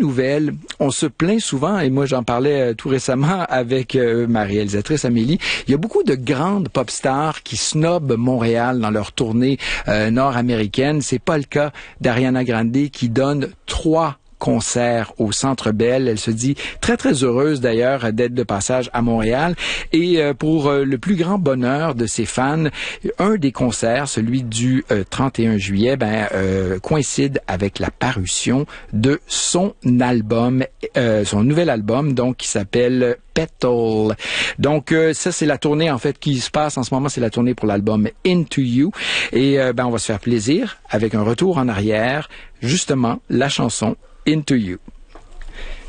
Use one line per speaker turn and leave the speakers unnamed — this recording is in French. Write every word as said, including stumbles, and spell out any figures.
nouvelle. On se plaint souvent, et moi j'en parlais euh, tout récemment avec euh, ma réalisatrice Amélie, il y a beaucoup de grandes pop stars qui snobent Montréal dans leur tournée euh, nord-américaine. C'est pas le cas d'Ariana Grande qui donne trois concert au Centre Bell. Elle se dit très, très heureuse d'ailleurs d'être de passage à Montréal. Et euh, pour euh, le plus grand bonheur de ses fans, un des concerts, celui du euh, trente et un juillet, ben, euh, coïncide avec la parution de son album, euh, son nouvel album, donc qui s'appelle Petal. Donc euh, ça, c'est la tournée en fait qui se passe en ce moment. C'est la tournée pour l'album Into You. Et euh, ben, on va se faire plaisir avec un retour en arrière, justement, la chanson Into You.